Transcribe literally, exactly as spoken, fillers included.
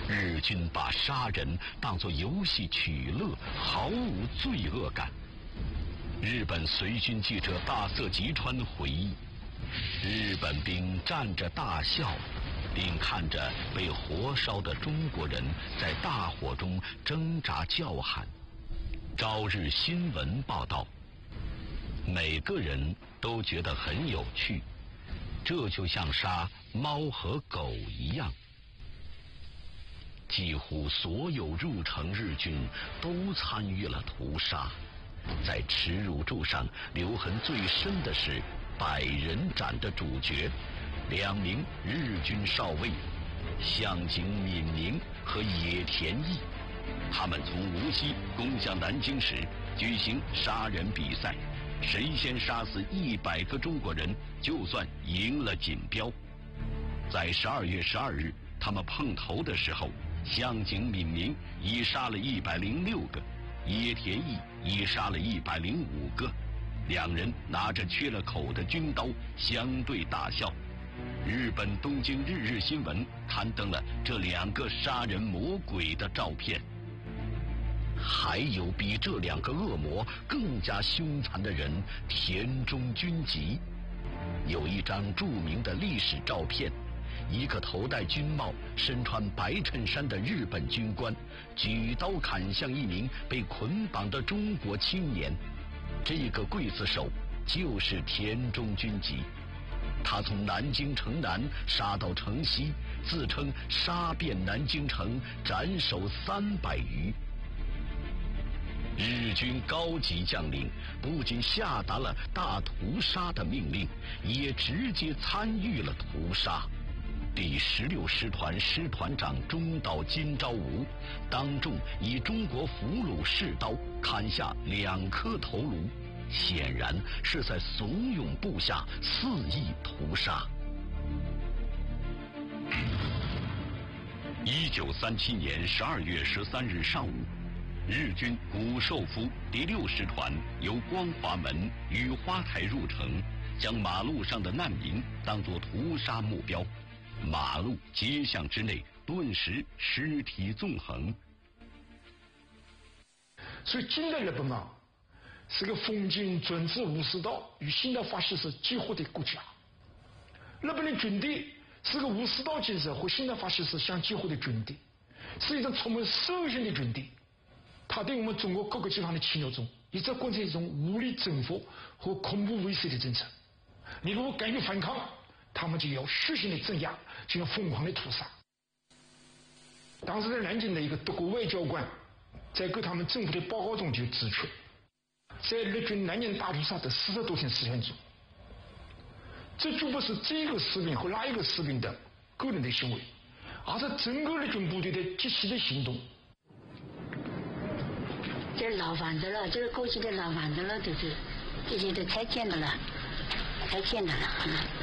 日军把杀人当作游戏取乐，毫无罪恶感。日本随军记者大色吉川回忆，日本兵站着大笑，并看着被火烧的中国人在大火中挣扎叫喊。朝日新闻报道，每个人都觉得很有趣，这就像杀猫和狗一样。几乎所有入城日军都参与了屠杀，在耻辱柱上留痕最深的是百人斩的主角，两名日军少尉向井敏明和野田义。他们从无锡攻向南京时举行杀人比赛，谁先杀死一百个中国人，就算赢了锦标。在十二月十二日他们碰头的时候，向井敏明已杀了一百零六个，野田义已杀了一百零五个。两人拿着缺了口的军刀相对大笑。日本东京日日新闻刊登了这两个杀人魔鬼的照片。还有比这两个恶魔更加凶残的人，田中军吉。有一张著名的历史照片，一个头戴军帽、身穿白衬衫的日本军官举刀砍向一名被捆绑的中国青年。这个刽子手就是田中军吉，他从南京城南杀到城西，自称杀遍南京城，斩首三百余。日军高级将领不仅下达了大屠杀的命令，也直接参与了屠杀。第十六师团师团长中岛金朝吾当众以中国俘虏士刀砍下两颗头颅，显然是在怂恿部下肆意屠杀。一九三七年十二月十三日上午，日军谷寿夫第六师团由光华门与花台入城，将马路上的难民当作屠杀目标。马路街巷之内顿时尸体纵横。 所以近代日本啊，是个封建专制武士道与现代法西斯结合的国家。日本的军队是个武士道建设和现代法西斯相结合的军队，是一种充满兽性的军队。它对我们中国各个地方的侵略中，一直贯彻一种武力征服和恐怖威慑的政策。你如果敢于反抗，他们就要血腥的镇压，就要疯狂的屠杀。当时在南京的一个德国外交官在给他们政府的报告中就指出，在日军南京大屠杀的四十多天时间中，这绝不是这个士兵和那一个士兵的个人的行为，而是整个日军部队的集体的行动。 这是老贩子了，这是过去的老贩子了，都是这些都太贱的了，太贱的了。